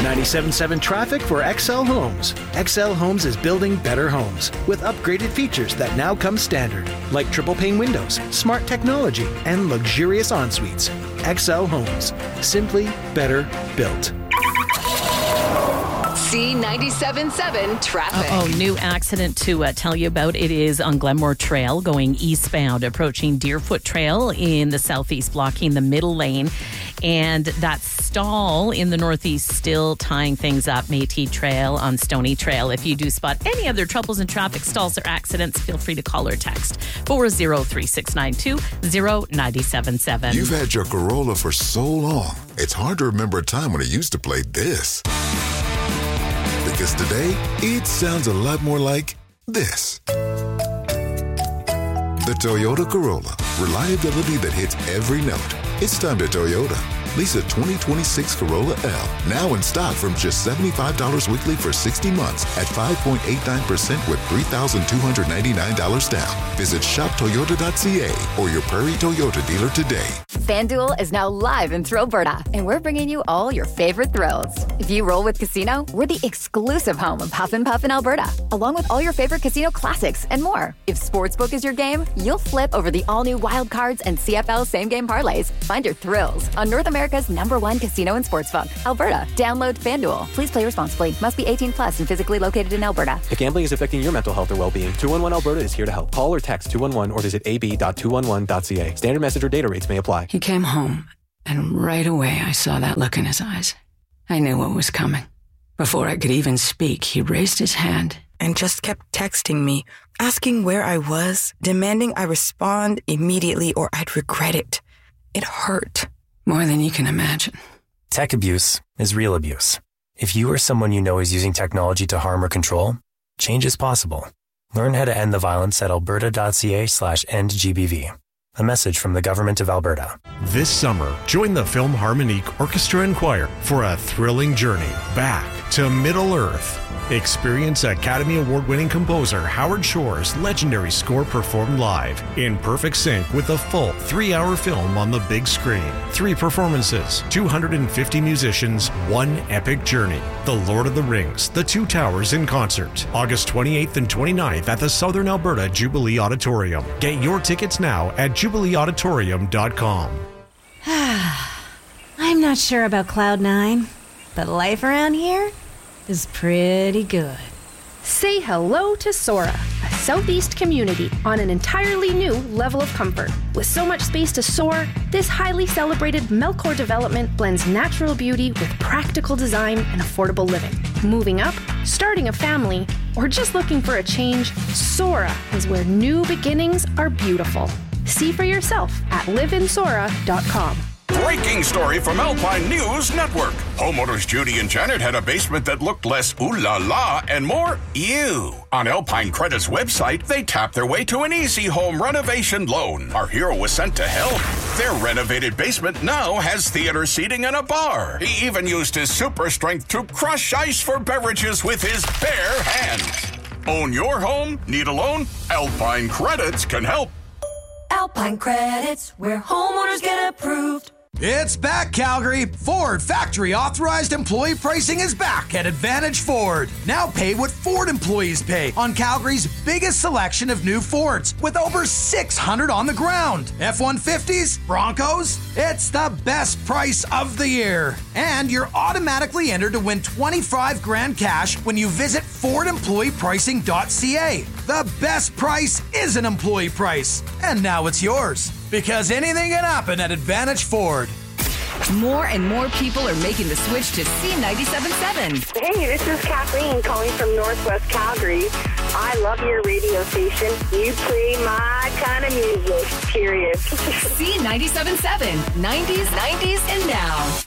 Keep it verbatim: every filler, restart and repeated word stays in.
ninety-seven point seven traffic for X L Homes. X L Homes is building better homes with upgraded features that now come standard, like triple pane windows, smart technology, and luxurious en-suites. X L Homes. Simply better built. C ninety-seven point seven traffic. Oh, new accident to uh, tell you about. It is on Glenmore Trail going eastbound, approaching Deerfoot Trail in the southeast, blocking the middle lane. And that stall in the northeast still tying things up. Métis Trail on Stony Trail. If you do spot any other troubles in traffic, stalls, or accidents, feel free to call or text four oh three, six nine two, oh nine seven seven. You've had your Corolla for so long, it's hard to remember a time when it used to play this. Because today, it sounds a lot more like this. The Toyota Corolla. Reliability that hits every note. It's time to Toyota. Lease a twenty twenty-six Corolla L. Now in stock from just seventy-five dollars weekly for sixty months at five point eight nine percent with three thousand two hundred ninety-nine dollars down. Visit shop toyota dot c a or your Prairie Toyota dealer today. FanDuel is now live in Thrillberta, and we're bringing you all your favorite thrills. If you roll with Casino, we're the exclusive home of Huff and Puff in Alberta, along with all your favorite casino classics and more. If Sportsbook is your game, you'll flip over the all-new Wild Cards and C F L same-game parlays. Find your thrills on North America's number one casino and sportsbook, Alberta. Download FanDuel. Please play responsibly. Must be eighteen plus and physically located in Alberta. If gambling is affecting your mental health or well-being, two one one Alberta is here to help. Call or text two one one or visit a b dot two one one dot c a. Standard message or data rates may apply. He came home, and right away I saw that look in his eyes. I knew what was coming. Before I could even speak, he raised his hand and just kept texting me, asking where I was, demanding I respond immediately or I'd regret it. It hurt. More than you can imagine. Tech abuse is real abuse. If you or someone you know is using technology to harm or control, change is possible. Learn how to end the violence at alberta.ca slash endgbv. A message from the Government of Alberta. This summer, join the Film Harmonique Orchestra and Choir for a thrilling journey back to Middle-earth. Experience Academy Award-winning composer Howard Shore's legendary score performed live in perfect sync with a full three-hour film on the big screen. Three performances, two hundred fifty musicians, one epic journey. The Lord of the Rings, The Two Towers in concert, August twenty-eighth and twenty-ninth at the Southern Alberta Jubilee Auditorium. Get your tickets now at jubilee auditorium dot com. I'm not sure about Cloud nine, but life around here is pretty good. Say hello to Sora, a southeast community on an entirely new level of comfort. With so much space to soar, this highly celebrated Melcor development blends natural beauty with practical design and affordable living. Moving up, starting a family, or just looking for a change, Sora is where new beginnings are beautiful. See for yourself at live in sora dot com. Breaking story from Alpine News Network. Homeowners Judy and Janet had a basement that looked less ooh la la and more ew. On Alpine Credit's website, they tapped their way to an easy home renovation loan. Our hero was sent to help. Their renovated basement now has theater seating and a bar. He even used his super strength to crush ice for beverages with his bare hands. Own your home? Need a loan? Alpine Credits can help. Alpine Credits, where homeowners get approved. It's back, Calgary. Ford factory authorized employee pricing is back at Advantage Ford. Now pay what Ford employees pay on Calgary's biggest selection of new Fords with over six hundred on the ground. F one fifties, Broncos, it's the best price of the year. And you're automatically entered to win twenty-five grand cash when you visit ford employee pricing dot c a. The best price is an employee price. And now it's yours. Because anything can happen at Advantage Ford. More and more people are making the switch to C ninety-seven point seven. Hey, this is Kathleen calling from Northwest Calgary. I love your radio station. You play my kind of music, period. C ninety-seven point seven, nineties, nineties, and now.